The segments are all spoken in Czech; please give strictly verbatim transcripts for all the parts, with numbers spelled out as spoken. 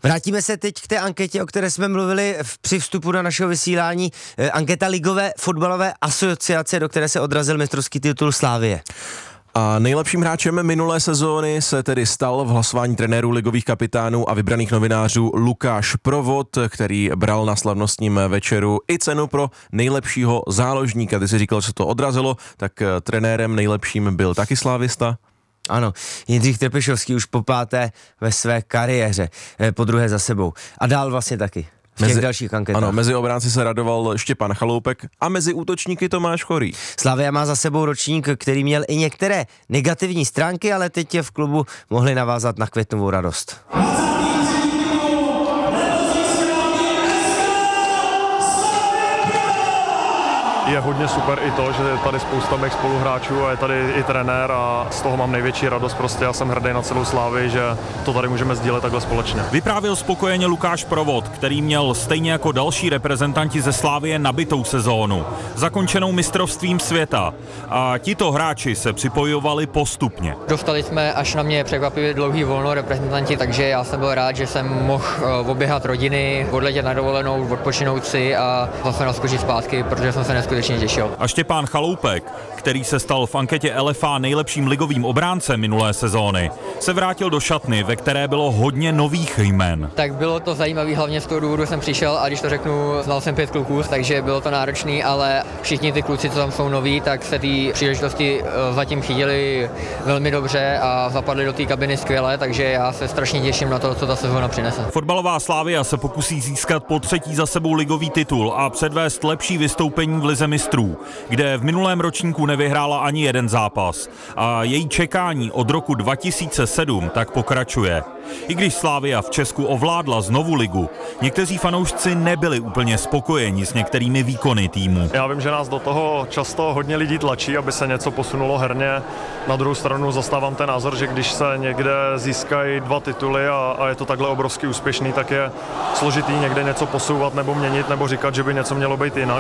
Vrátíme se teď k té anketě, o které jsme mluvili v, při vstupu do našeho vysílání. E, anketa Ligové fotbalové asociace, do které se odrazil mistrovský titul Slavie. A nejlepším hráčem minulé sezóny se tedy stal v hlasování trenérů, ligových kapitánů a vybraných novinářů Lukáš Provod, který bral na slavnostním večeru i cenu pro nejlepšího záložníka. Ty jsi říkal, že se to odrazilo, tak trenérem nejlepším byl taky slávista. Ano, Jindřich Trpišovský už po páté ve své kariéře, po druhé za sebou. A dál vlastně taky. V těch Mezi, dalších anketách. Ano, mezi obránci se radoval Štěpán Chaloupek a mezi útočníky Tomáš Chorý. Slavia má za sebou ročník, který měl i některé negativní stránky, ale teď je v klubu mohli navázat na květnovou radost. Je hodně super i to, že je tady spousta mých spoluhráčů a je tady i trenér a z toho mám největší radost. Prostě já jsem hrdý na celou Slávii, že to tady můžeme sdílet takhle společně. Vyprávěl spokojeně Lukáš Provod, který měl stejně jako další reprezentanti ze Slávie nabitou sezónu, zakončenou mistrovstvím světa. A tito hráči se připojovali postupně. Dostali jsme až na mě překvapivě dlouhý volno reprezentanti, takže já jsem byl rád, že jsem mohl oběhat rodiny, odletět na dovolenou, odpočinout si a zase naskočit zpátky, protože jsem se neskutečně těšil. A Štěpán Chaloupek, který se stal v anketě L F A nejlepším ligovým obráncem minulé sezóny, se vrátil do šatny, ve které bylo hodně nových jmen. Tak bylo to zajímavý, hlavně z toho důvodu jsem přišel a když to řeknu, znal jsem pět kluků, takže bylo to náročný, ale všichni ty kluci, co tam jsou noví, tak se ty příležitosti zatím chytili velmi dobře a zapadli do té kabiny skvěle, takže já se strašně těším na to, co ta sezóna přinese. Fotbalová Slavia se pokusí získat po třetí za sebou ligový titul a předvést lepší vystoupení v lize mistrů, kde v minulém ročníku nevyhrála ani jeden zápas a její čekání od roku dva tisíce sedm tak pokračuje. I když Slavia v Česku ovládla znovu ligu, někteří fanoušci nebyli úplně spokojeni s některými výkony týmu. Já vím, že nás do toho často hodně lidí tlačí, aby se něco posunulo herně. Na druhou stranu zastávám ten názor, že když se někde získají dva tituly a, a je to takhle obrovsky úspěšný, tak je složitý někde něco posouvat nebo měnit nebo říkat, že by něco mělo být jinak.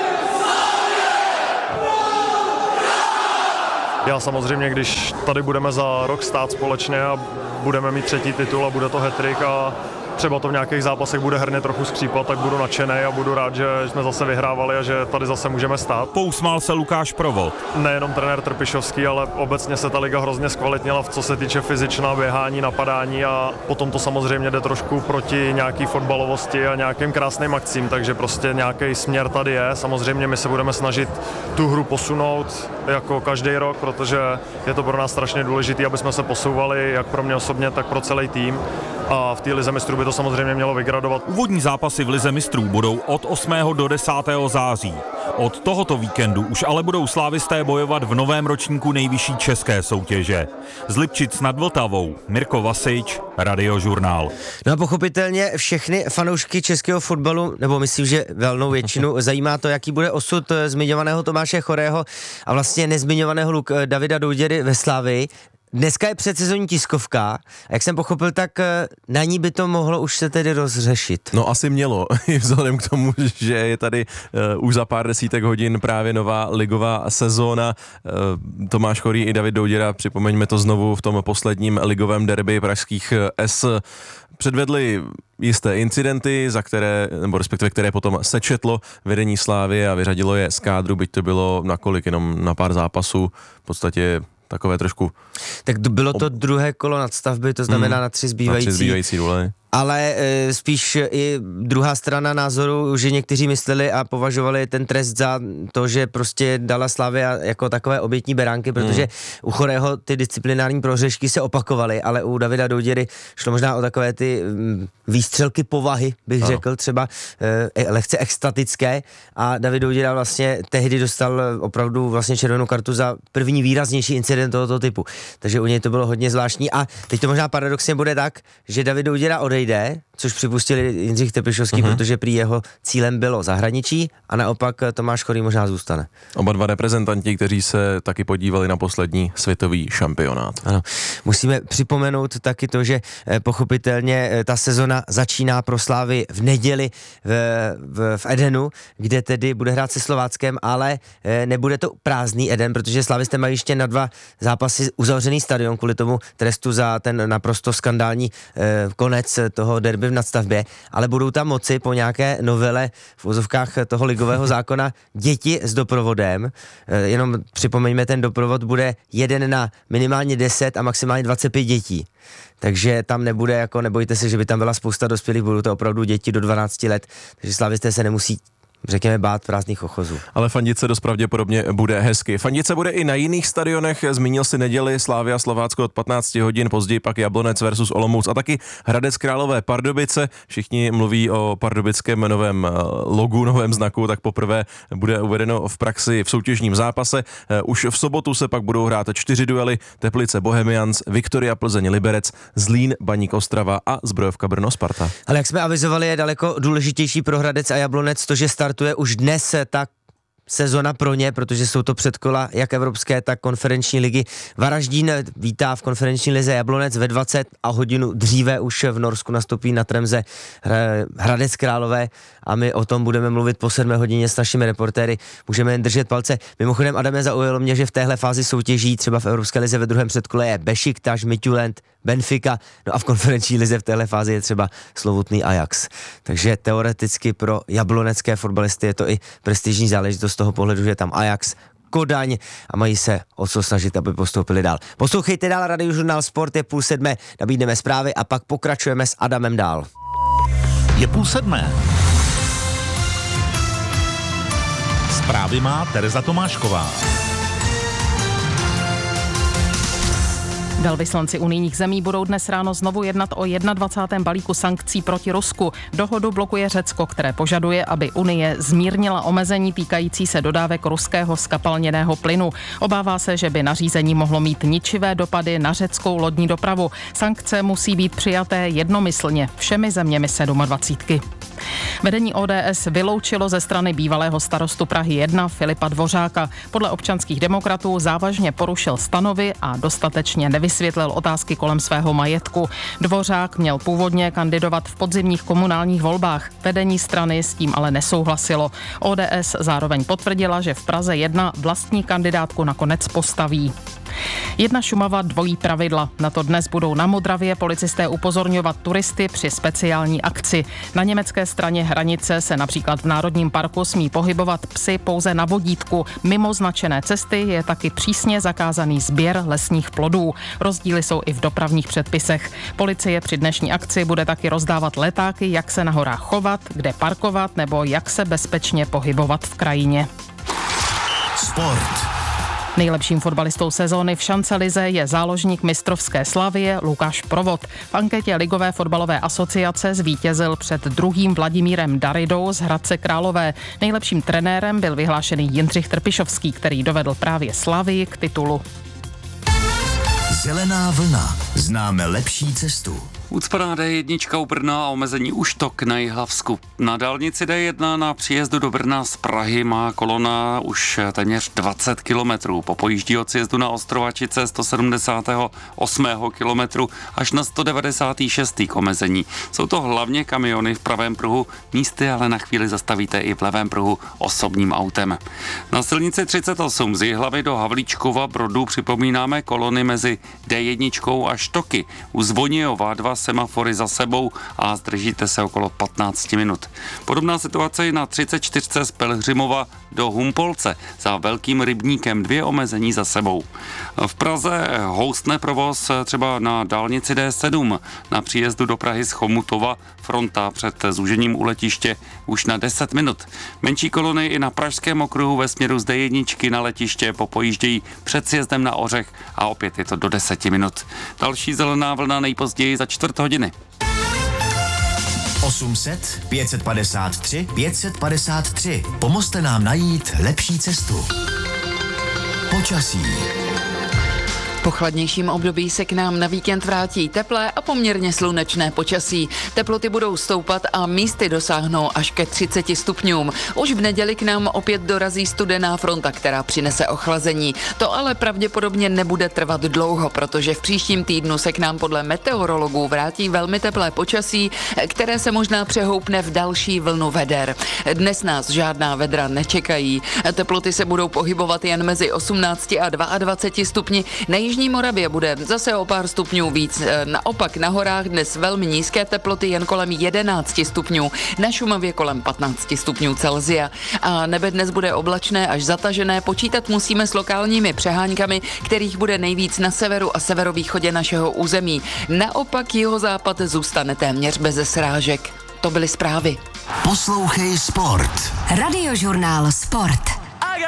Já samozřejmě, když tady budeme za rok stát společně a budeme mít třetí titul a bude to hat-trick a třeba to v nějakých zápasech bude herně trochu skřípat, tak budu nadšený a budu rád, že jsme zase vyhrávali a že tady zase můžeme stát. Pousmál se Lukáš Provod. Nejenom trenér Trpišovský, ale obecně se ta liga hrozně zkvalitnila, co se týče fyzična, běhání, napadání a potom to samozřejmě jde trošku proti nějaký fotbalovosti a nějakým krásným akcím, takže prostě nějaký směr tady je. Samozřejmě my se budeme snažit tu hru posunout jako každý rok, protože je to pro nás strašně důležité, aby jsme se posouvali, jak pro mě osobně, tak pro celý tým. A v té lize mistrů by to samozřejmě mělo vygradovat. Úvodní zápasy v lize mistrů budou od osmého do desátého září. Od tohoto víkendu už ale budou slávisté bojovat v novém ročníku nejvyšší české soutěže. Z Lipčic nad Vltavou, Mirko Vasič, Radiožurnál. No a pochopitelně všechny fanoušky českého fotbalu, nebo myslím, že velnou většinu, zajímá to, jaký bude osud zmiňovaného Tomáše Chorého a vlastně nezmiňovaného Luk Davida Douděry ve Slavii. Dneska je předsezonní tiskovka, a jak jsem pochopil, tak na ní by to mohlo už se tedy rozřešit. No asi mělo, vzhledem k tomu, že je tady uh, už za pár desítek hodin právě nová ligová sezóna. Uh, Tomáš Chorý i David Douděra, připomeňme to znovu, v tom posledním ligovém derby pražských S předvedli jisté incidenty, za které, nebo respektive které potom sečetlo vedení Slávie a vyřadilo je z kádru, byť to bylo nakolik jenom na pár zápasů, v podstatě takové trošku... Tak bylo to druhé kolo nadstavby, to znamená hmm, na tři zbývající. Na tři zbývající dole. Ale e, spíš i druhá strana názoru, že někteří mysleli a považovali ten trest za to, že prostě dala Slavia jako takové obětní beránky, protože hmm. u Chorého ty disciplinární prohřešky se opakovaly, ale u Davida Douděry šlo možná o takové ty m, výstřelky povahy, bych ano. řekl, třeba e, lehce extatické, a David Douděra vlastně tehdy dostal opravdu vlastně červenou kartu za první výraznější incident tohoto typu. Takže u něj to bylo hodně zvláštní a teď to možná paradoxně bude tak, že David Douděra odejde, což připustil Jindřich Trpišovský, uh-huh. protože prý jeho cílem bylo zahraničí a naopak Tomáš Chorý možná zůstane. Oba dva reprezentanti, kteří se taky podívali na poslední světový šampionát. Ano, musíme připomenout taky to, že pochopitelně ta sezona začíná pro Slávy v neděli v, v, v Edenu, kde tedy bude hrát se Slováckem, ale nebude to prázdný Eden, protože Slavisté mají ještě na dva zápasy uzavřený stadion kvůli tomu trestu za ten naprosto skandální konec toho derby v Nadstavbě, ale budou tam moci po nějaké novele v uvozovkách toho ligového zákona děti s doprovodem. Jenom připomeňme, ten doprovod bude jeden na minimálně deset a maximálně dvacet pět dětí. Takže tam nebude, jako nebojte se, že by tam byla spousta dospělých, budou to opravdu děti do dvanácti let, takže slavisté se nemusí, řekněme, bát prázdných ochozů. Ale fandit se dost pravděpodobně bude hezky. Fandit se bude i na jiných stadionech, zmínil si neděli Slavia Slovácko od patnácti hodin, později pak Jablonec versus Olomouc a taky Hradec Králové Pardubice. Všichni mluví o pardubickém novém logu, novém znaku, tak poprvé bude uvedeno v praxi v soutěžním zápase. Už v sobotu se pak budou hrát čtyři duely: Teplice Bohemians, Viktoria Plzeň Liberec, Zlín Baník Ostrava a Zbrojovka Brno Sparta. Ale jak jsme avizovali, je daleko důležitější pro Hradec a Jablonec to, že startuje už dnes ta sezona pro ně, protože jsou to předkola jak evropské, tak konferenční ligy. Varaždín vítá v konferenční lize Jablonec ve dvacet a hodinu dříve už v Norsku nastoupí na Tremze Hradec Králové a my o tom budeme mluvit po sedmé hodině s našimi reportéry. Můžeme jen držet palce. Mimochodem, Adame, zaujalo mě, že v téhle fázi soutěží třeba v evropské lize ve druhém předkole je Beşiktaş, Midtjylland, Benfica, no a v konferenční lize v téhle fázi je třeba slovutný Ajax. Takže teoreticky pro jablonecké fotbalisty je to i prestižní záležitost z toho pohledu, že je tam Ajax, Kodaň a mají se o co snažit, aby postoupili dál. Poslouchejte dál Radiožurnál Sport, je půl sedmé, nabídneme zprávy a pak pokračujeme s Adamem dál. Je půl sedmé. Zprávy má Tereza Tomášková. Velvyslanci unijních zemí budou dnes ráno znovu jednat o dvacátém prvním balíku sankcí proti Rusku. Dohodu blokuje Řecko, které požaduje, aby Unie zmírnila omezení týkající se dodávek ruského skapalněného plynu. Obává se, že by nařízení mohlo mít ničivé dopady na řeckou lodní dopravu. Sankce musí být přijaté jednomyslně všemi zeměmi sedmadvacítky. Vedení O D S vyloučilo ze strany bývalého starostu Prahy jedna Filipa Dvořáka. Podle občanských demokratů závažně porušil stanovy a dostatečně nevysvětlil otázky kolem svého majetku. Dvořák měl původně kandidovat v podzimních komunálních volbách. Vedení strany s tím ale nesouhlasilo. O D S zároveň potvrdila, že v Praze jedna vlastní kandidátku nakonec postaví. Jedna Šumava, dvojí pravidla. Na to dnes budou na Modravě policisté upozorňovat turisty při speciální akci. Na německé straně hranice se například v Národním parku smí pohybovat psy pouze na vodítku. Mimo značené cesty je taky přísně zakázaný sběr lesních plodů. Rozdíly jsou i v dopravních předpisech. Policie při dnešní akci bude taky rozdávat letáky, jak se na horách chovat, kde parkovat nebo jak se bezpečně pohybovat v krajině. Sport. Nejlepším fotbalistou sezóny v šancelize je záložník mistrovské Slavie Lukáš Provod. V anketě Ligové fotbalové asociace zvítězil před druhým Vladimírem Daridou z Hradce Králové. Nejlepším trenérem byl vyhlášený Jindřich Trpišovský, který dovedl právě Slavii k titulu. Zelená vlna. Známe lepší cestu. Ucpaná D jedna u Brna a omezení už tok na Jihlavsku. Na dálnici D jedna na příjezdu do Brna z Prahy má kolona už téměř dvacet kilometrů. Po pojíždí od sjezdu na Ostrovačice sto sedmdesát osm kilometrů až na sto devadesát šest k omezení. Jsou to hlavně kamiony v pravém pruhu, místy ale na chvíli zastavíte i v levém pruhu osobním autem. Na silnici třicet osm z Jihlavy do Havlíčkova Brodu připomínáme kolony mezi D jedna a Štoky. U Zvonijova dva semafory za sebou a zdržíte se okolo patnáct minut. Podobná situace je na třicet čtyři z Pelhřimova do Humpolce. Za Velkým rybníkem dvě omezení za sebou. V Praze houstne provoz třeba na dálnici D sedm. Na příjezdu do Prahy z Chomutova fronta před zúžením u letiště už na deset minut. Menší kolony i na pražském okruhu ve směru z D jedna na letiště popojíždějí před sjezdem na Ořech a opět je to do deseti minut. Další zelená vlna nejpozději za čtvrt hodiny. osm set pět set padesát tři pět set padesát tři. Pomozte nám najít lepší cestu. Počasí. Po chladnějším období se k nám na víkend vrátí teplé a poměrně slunečné počasí. Teploty budou stoupat a místy dosáhnou až ke třiceti stupňům. Už v neděli k nám opět dorazí studená fronta, která přinese ochlazení. To ale pravděpodobně nebude trvat dlouho, protože v příštím týdnu se k nám podle meteorologů vrátí velmi teplé počasí, které se možná přehoupne v další vlnu veder. Dnes nás žádná vedra nečekají. Teploty se budou pohybovat jen mezi osmnácti a dvaceti dvěma stupni. Nej jižní Moravě bude zase o pár stupňů víc. Naopak na horách dnes velmi nízké teploty, jen kolem jedenáct stupňů. Na Šumavě kolem patnáct stupňů Celsia. A nebe dnes bude oblačné až zatažené. Počítat musíme s lokálními přeháňkami, kterých bude nejvíc na severu a severovýchodě našeho území. Naopak jihozápad zůstane téměř beze srážek. To byly zprávy. Poslouchej Sport. Radiožurnál Sport.